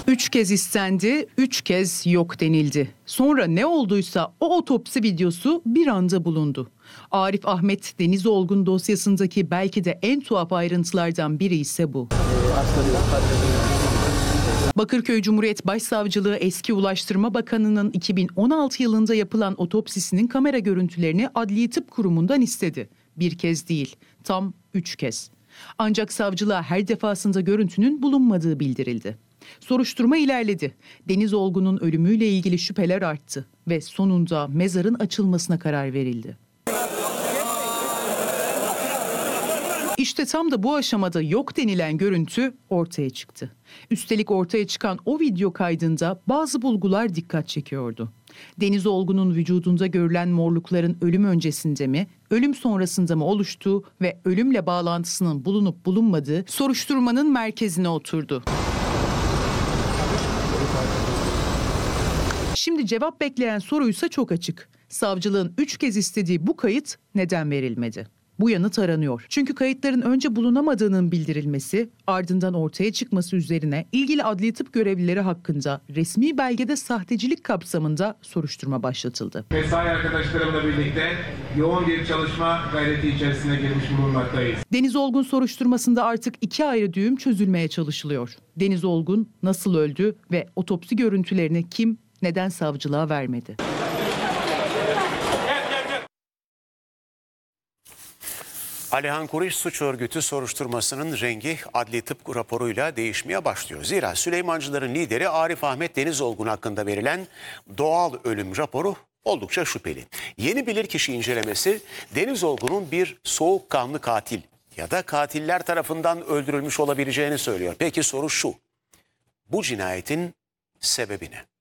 3 kez istendi, 3 kez yok denildi. Sonra ne olduysa o otopsi videosu bir anda bulundu. Arif Ahmet Denizolgun dosyasındaki belki de en tuhaf ayrıntılardan biri ise bu. Bakırköy Cumhuriyet Başsavcılığı eski Ulaştırma Bakanı'nın 2016 yılında yapılan otopsisinin kamera görüntülerini Adli Tıp Kurumu'ndan istedi. Bir kez değil, tam 3 kez. Ancak savcılığa her defasında görüntünün bulunmadığı bildirildi. Soruşturma ilerledi. Denizolgun'un ölümüyle ilgili şüpheler arttı ve sonunda mezarın açılmasına karar verildi. İşte tam da bu aşamada yok denilen görüntü ortaya çıktı. Üstelik ortaya çıkan o video kaydında bazı bulgular dikkat çekiyordu. Denizolgun'un vücudunda görülen morlukların ölüm öncesinde mi, ölüm sonrasında mı oluştuğu ve ölümle bağlantısının bulunup bulunmadığı soruşturmanın merkezine oturdu. Şimdi cevap bekleyen soruysa çok açık. Savcılığın 3 kez istediği bu kayıt neden verilmedi? Bu yanıt aranıyor. Çünkü kayıtların önce bulunamadığının bildirilmesi, ardından ortaya çıkması üzerine ilgili adli tıp görevlileri hakkında resmi belgede sahtecilik kapsamında soruşturma başlatıldı. Mesai arkadaşlarımla birlikte yoğun bir çalışma gayreti içerisine girmiş bulunmaktayız. Denizolgun soruşturmasında artık 2 ayrı düğüm çözülmeye çalışılıyor. Denizolgun nasıl öldü ve otopsi görüntülerini kim, neden savcılığa vermedi? Alihan Kuriş suç örgütü soruşturmasının rengi adli tıp raporuyla değişmeye başlıyor. Zira Süleymancıların lideri Arif Ahmet Denizolgun hakkında verilen doğal ölüm raporu oldukça şüpheli. Yeni bilirkişi incelemesi Denizolgun'un bir soğukkanlı katil ya da katiller tarafından öldürülmüş olabileceğini söylüyor. Peki soru şu: bu cinayetin sebebi ne?